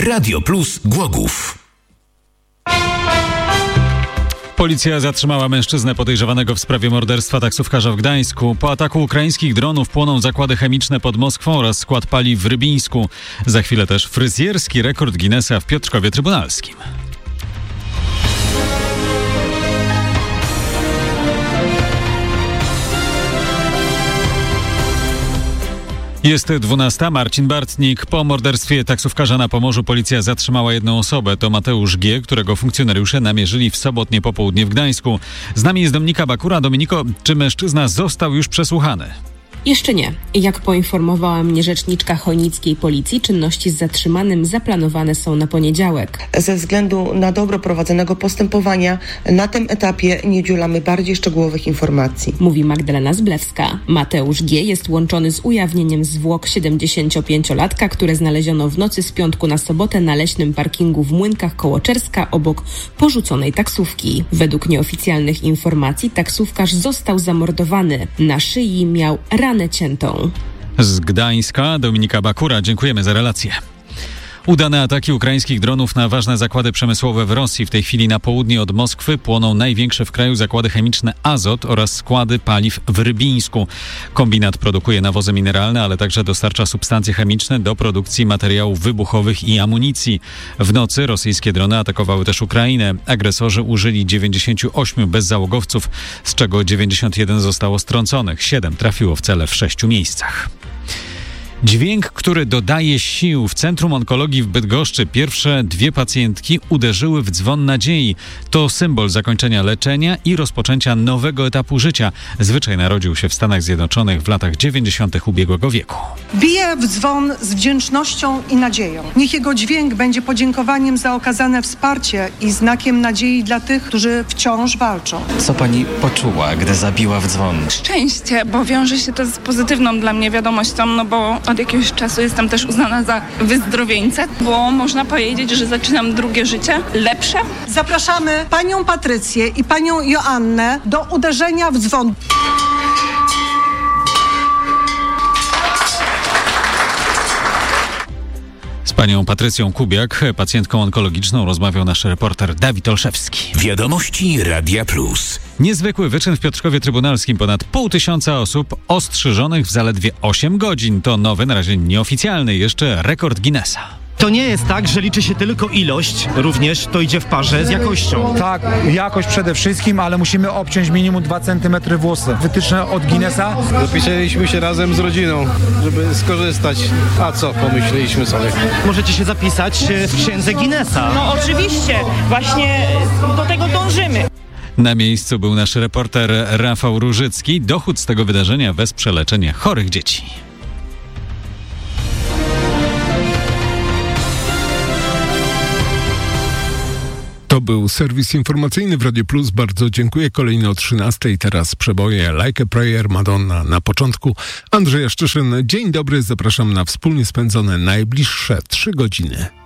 Radio Plus Głogów. Policja zatrzymała mężczyznę podejrzewanego w sprawie morderstwa taksówkarza w Gdańsku. Po ataku ukraińskich dronów płoną zakłady chemiczne pod Moskwą oraz skład paliw w Rybińsku. Za chwilę też fryzjerski rekord Guinnessa w Piotrkowie Trybunalskim. Jest 12. Marcin Bartnik. Po morderstwie taksówkarza na Pomorzu policja zatrzymała jedną osobę. To Mateusz G., którego funkcjonariusze namierzyli w sobotnie popołudnie w Gdańsku. Z nami jest Dominika Bakura. Dominiko, czy mężczyzna został już przesłuchany? Jeszcze nie. Jak poinformowała mnie rzeczniczka chojnickiej policji, czynności z zatrzymanym zaplanowane są na poniedziałek. Ze względu na dobro prowadzonego postępowania na tym etapie nie udzielamy bardziej szczegółowych informacji. Mówi Magdalena Zblewska. Mateusz G. jest łączony z ujawnieniem zwłok 75-latka, które znaleziono w nocy z piątku na sobotę na leśnym parkingu w Młynkach koło Czerska obok porzuconej taksówki. Według nieoficjalnych informacji taksówkarz został zamordowany. Na szyi miał ranę ciętą. Z Gdańska Dominika Bakura. Dziękujemy za relację. Udane ataki ukraińskich dronów na ważne zakłady przemysłowe w Rosji. W tej chwili na południe od Moskwy płoną największe w kraju zakłady chemiczne Azot oraz składy paliw w Rybińsku. Kombinat produkuje nawozy mineralne, ale także dostarcza substancje chemiczne do produkcji materiałów wybuchowych i amunicji. W nocy rosyjskie drony atakowały też Ukrainę. Agresorzy użyli 98 bezzałogowców, z czego 91 zostało strąconych. 7 trafiło w cele w 6 miejscach. Dźwięk, który dodaje sił. W Centrum Onkologii w Bydgoszczy pierwsze 2 pacjentki uderzyły w dzwon nadziei. To symbol zakończenia leczenia i rozpoczęcia nowego etapu życia. Zwyczaj narodził się w Stanach Zjednoczonych w latach 90. ubiegłego wieku. Bije w dzwon z wdzięcznością i nadzieją. Niech jego dźwięk będzie podziękowaniem za okazane wsparcie i znakiem nadziei dla tych, którzy wciąż walczą. Co pani poczuła, gdy zabiła w dzwon? Szczęście, bo wiąże się to z pozytywną dla mnie wiadomością, no bo od jakiegoś czasu jestem też uznana za wyzdrowieńcę, bo można powiedzieć, że zaczynam drugie życie, lepsze. Zapraszamy panią Patrycję i panią Joannę do uderzenia w dzwon. Z panią Patrycją Kubiak, pacjentką onkologiczną, rozmawiał nasz reporter Dawid Olszewski. Wiadomości Radia Plus. Niezwykły wyczyn w Piotrkowie Trybunalskim. Ponad 500 osób ostrzyżonych w zaledwie 8 godzin. To nowy, na razie nieoficjalny jeszcze rekord Guinnessa. To nie jest tak, że liczy się tylko ilość, również to idzie w parze z jakością. Tak, jakość przede wszystkim, ale musimy obciąć minimum 2 cm włosy. Wytyczne od Guinnessa. Zapisaliśmy się razem z rodziną, żeby skorzystać. A co pomyśleliśmy sobie? Możecie się zapisać w księdze Guinnessa. No oczywiście, właśnie do tego dążymy. Na miejscu był nasz reporter Rafał Różycki. Dochód z tego wydarzenia wesprze leczenie chorych dzieci. To był serwis informacyjny w Radio Plus. Bardzo dziękuję. Kolejny o 13:00. Teraz przeboje Like a Prayer, Madonna na początku. Andrzej Jaszczyszyn. Dzień dobry. Zapraszam na wspólnie spędzone najbliższe 3 godziny.